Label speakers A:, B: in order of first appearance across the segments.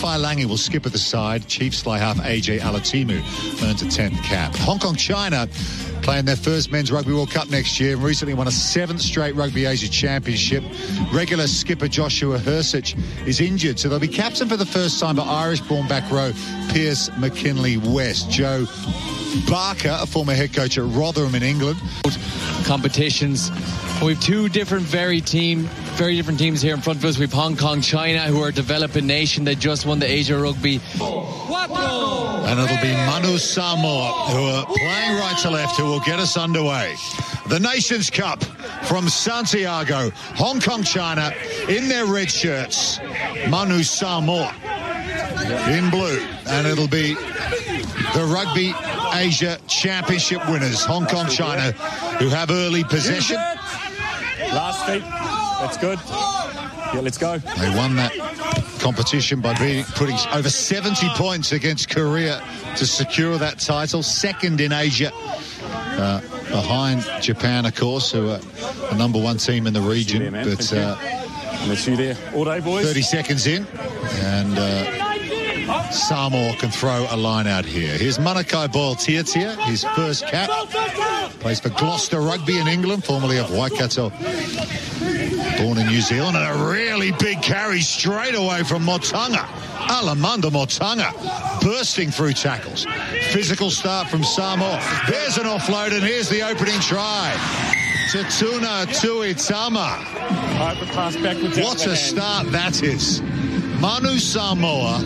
A: Failangi will skip at the side. Chiefs fly half AJ Alatimu earns a 10th cap. Hong Kong China playing their first Men's Rugby World Cup next year and recently won a 7th straight Rugby Asia Championship. Regular skipper Joshua Hersich is injured, so they'll be captain for the first time by Irish-born back row Pierce McKinley-West. Joe Barker, a former head coach at Rotherham in England.
B: Competitions. We have two very different teams here in front of us. We have Hong Kong China, who are a developing nation. They just won the Asia Rugby.
A: And it'll be Manu Samoa, who are playing right to left, who will get us underway. The Nations Cup from Santiago, Hong Kong China, in their red shirts. Manu Samoa in blue. And it'll be the Rugby Asia Championship winners, Hong Kong China, who have early possession.
C: Last feet. That's good. Yeah, let's go.
A: They won that competition by putting over 70 points against Korea to secure that title. Second in Asia, behind Japan, of course, who are the number one team in the region.
C: There,
A: but
C: let's you there all day, boys.
A: 30 seconds in, and Samoa can throw a line out here. Here's Manakai Boyle-Tiatia, his first cap. Plays for Gloucester Rugby in England, formerly of Waikato. Born in New Zealand, and a really big carry straight away from Motunga. Alamanda Motunga bursting through tackles. Physical start from Samoa. There's an offload, and here's the opening try. Tatuna Tuitama. What a start that is. Manu Samoa,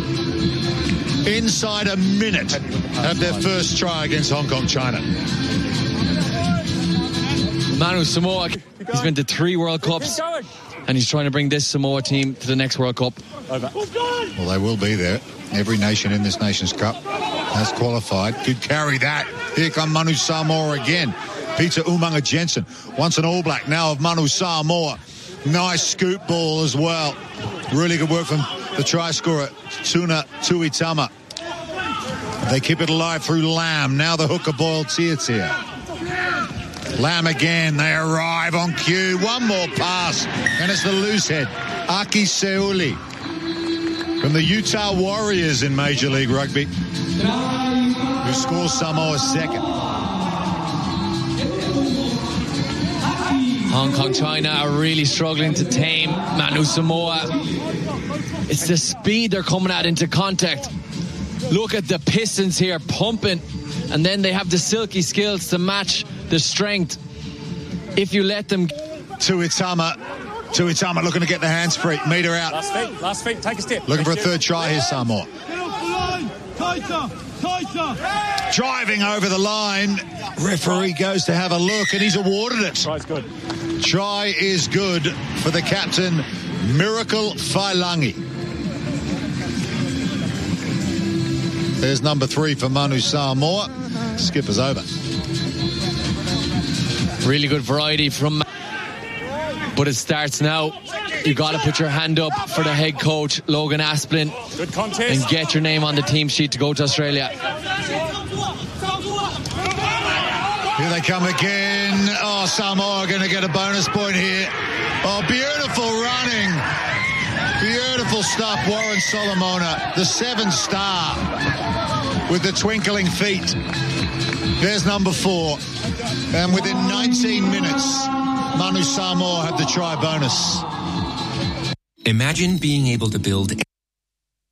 A: inside a minute, have their first try against Hong Kong China.
B: Manu Samoa, he's been to 3 World Cups, and he's trying to bring this Samoa team to the next World Cup.
A: Well, they will be there. Every nation in this Nations Cup has qualified. Good carry that. Here come Manu Samoa again. Peter Umaga Jensen, once an All Black, now of Manu Samoa. Nice scoop ball as well. Really good work from the try scorer, Tuna Tuitama. They keep it alive through Lamb. Now the hooker Boyle-Tiatia. Lamb again. They arrive on cue. One more pass. And it's the loose head, Aki Seuli, from the Utah Warriors in Major League Rugby, who scores Samoa's second.
B: Hong Kong China are really struggling to tame Manu Samoa. It's the speed they're coming at into contact. Look at the Pistons here pumping, and then they have the silky skills to match the strength. If you let them...
A: Tuitama looking to get the hands free. Meter out.
C: Last feet, take a step.
A: Looking for a third try here, Samoa. Driving over the line. Referee goes to have a look, and he's awarded it.
C: Try's good.
A: Try is good for the captain, Miracle Failangi. There's number 3 for Manu Samoa. Skipper's over.
B: Really good variety from... But it starts now. You got to put your hand up for the head coach, Logan Asplin.
C: Good contest.
B: And get your name on the team sheet to go to Australia.
A: Here they come again. Oh, Samoa are going to get a bonus point here. Oh, beautiful running. Beautiful stuff, Warren Solomona, the 7-star with the twinkling feet. There's number 4. And within 19 minutes, Manu Samoa had the try bonus.
D: Imagine being able to build